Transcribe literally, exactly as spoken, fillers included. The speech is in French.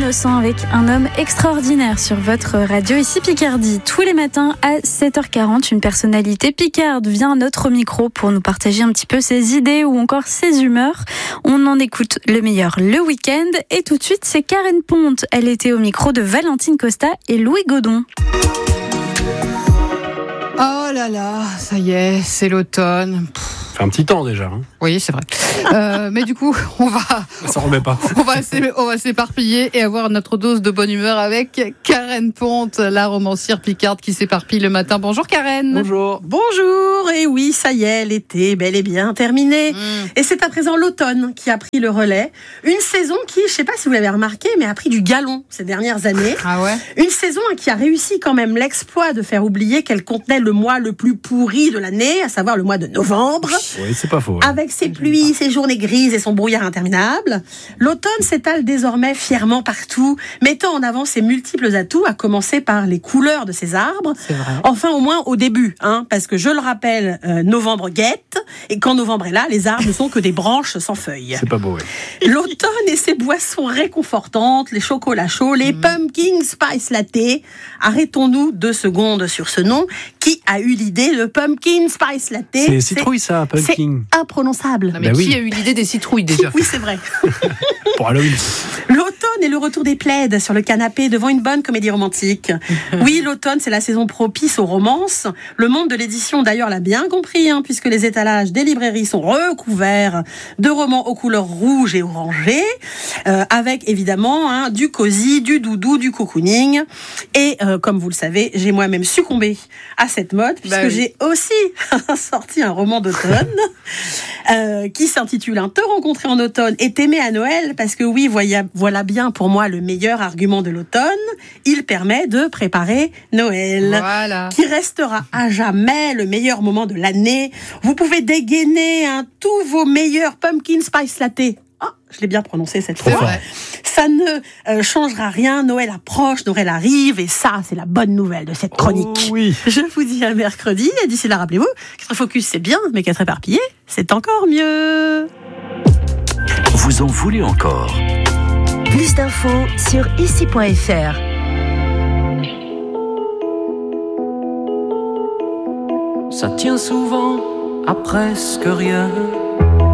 Innocent avec un homme extraordinaire sur votre radio. Ici Picardie, tous les matins à sept heures quarante, une personnalité picarde vient à notre micro pour nous partager un petit peu ses idées ou encore ses humeurs. On en écoute le meilleur le week-end et tout de suite c'est Karen Ponte. Elle était au micro de Valentine Costa et Louis Godon. Oh là là, ça y est, c'est l'automne. Ça fait un petit temps déjà. Hein. Oui, c'est vrai. Euh, mais du coup, on va, ça remet pas. On va, on va s'éparpiller et avoir notre dose de bonne humeur avec Karen Ponte, la romancière picarde qui s'éparpille le matin. Bonjour Karen. Bonjour. Bonjour. Et oui, ça y est, l'été, bel et bien terminé. Mmh. Et c'est à présent l'automne qui a pris le relais. Une saison qui, je sais pas si vous l'avez remarqué, mais a pris du galon ces dernières années. Ah ouais. Une saison qui a réussi quand même l'exploit de faire oublier qu'elle contenait le mois le plus pourri de l'année, à savoir le mois de novembre. Oui, c'est pas faux. Ouais. Avec ses pluies, ses journées grises et son brouillard interminable, l'automne s'étale désormais fièrement partout, mettant en avant ses multiples atouts, à commencer par les couleurs de ses arbres. C'est vrai. Enfin, au moins au début, hein, parce que je le rappelle, euh, novembre guette, et quand novembre est là, les arbres ne sont que des branches sans feuilles. C'est pas beau, oui. L'automne et ses boissons réconfortantes, les chocolats chauds, les mmh. pumpkin spice latte. Arrêtons-nous deux secondes sur ce nom. Qui a eu l'idée de pumpkin spice latte? C'est citrouille ça, pumpkin. C'est imprononçable. Non, mais bah qui oui. a eu l'idée des citrouilles déjà? Oui, c'est vrai. Pour Halloween. L'automne est le retour des plaids sur le canapé devant une bonne comédie romantique. Oui, l'automne, c'est la saison propice aux romances. Le monde de l'édition, d'ailleurs, l'a bien compris, hein, puisque les étalages des librairies sont recouverts de romans aux couleurs rouges et orangées, euh, avec évidemment hein, du cosy, du doudou, du cocooning. Et euh, comme vous le savez, j'ai moi-même succombé à cette mode, puisque bah oui. j'ai aussi sorti un roman d'automne euh, qui s'intitule « Un te rencontrer en automne et t'aimer à Noël », parce que oui, voyez, voilà bien pour moi le meilleur argument de l'automne. Il permet de préparer Noël, voilà. qui restera à jamais le meilleur moment de l'année. Vous pouvez dégainer hein, tous vos meilleurs pumpkin spice latte. Ah, je l'ai bien prononcé cette fois. Vrai. Ça ne euh, changera rien. Noël approche, Noël arrive, et ça, c'est la bonne nouvelle de cette chronique. Oh, oui. Je vous dis à mercredi, et d'ici là, rappelez-vous, qu'être focus, c'est bien, mais qu'être éparpillé, c'est encore mieux. Vous en voulez encore? Plus d'infos sur ici point f r. Ça tient souvent à presque rien.